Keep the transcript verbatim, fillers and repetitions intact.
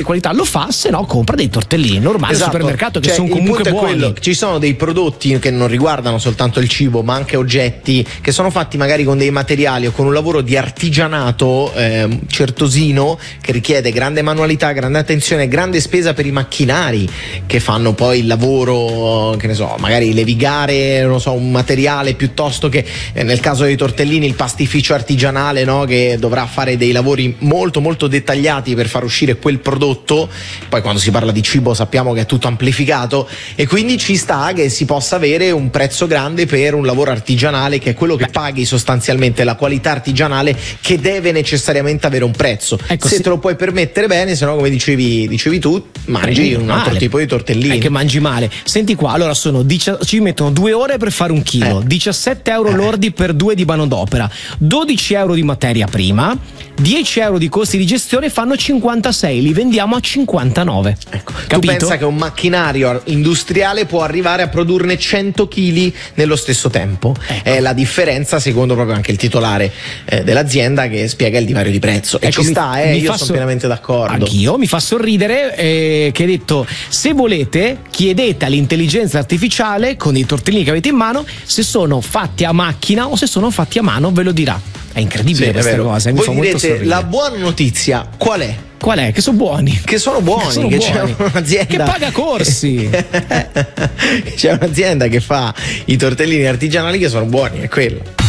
qualità lo fa, se no compra dei tortellini normali esatto. al supermercato che cioè, sono comunque il punto buoni. È quello, ci sono dei prodotti che non riguardano soltanto il cibo, ma anche oggetti che sono fatti magari con dei materiali o con un lavoro di artigianato eh, certosino, che richiede grande manualità, grande attenzione, grande spesa per i macchinari che fanno poi il lavoro, che ne so, magari levigare, non so, un materiale piuttosto che eh, nel caso dei tortellini il pastificio artigianale, no, che dovrà fare dei lavori molto molto dettagliati per far uscire quel prodotto. Poi quando si parla di cibo sappiamo che è tutto amplificato, e quindi ci sta che si possa avere un prezzo grande per un lavoro artigianale, che è quello che paghi sostanzialmente, la qualità artigianale che deve necessariamente avere un prezzo. Ecco, se sì. te lo puoi permettere bene, se no, come dicevi, dicevi tu, mangi un altro male. tipo di tortellini. È che mangi male. Senti qua, allora sono dieci, ci mettono due ore per fare un chilo, eh. diciassette euro lordi per due di manodopera, dodici euro di materia prima, dieci euro di costi di gestione, fanno cinquantasei, li vendiamo a cinquantanove. Ecco, tu capito? pensa che un macchinario industriale può arrivare a produrne cento chili nello stesso tempo. Ecco. È la differenza, secondo proprio anche il titolare eh, dell'azienda, che spiega il divario di prezzo. E Ecco, ci mi- sta, eh, mi io fa sono sor- pienamente d'accordo. Anch'io, mi fa sorridere eh, che hai detto: se volete chiedete all'intelligenza artificiale con i tortellini che avete in mano se sono fatti a macchina o se sono fatti a mano, ve lo dirà. È incredibile Sì, è questa vero. cosa, mi Voi fa molto direte, sorridere. la buona notizia qual è? Qual è? Che sono buoni. Che sono buoni, Che sono che buoni. c'è un'azienda Che paga corsi. C'è un'azienda che fa i tortellini artigianali che sono buoni, è quello.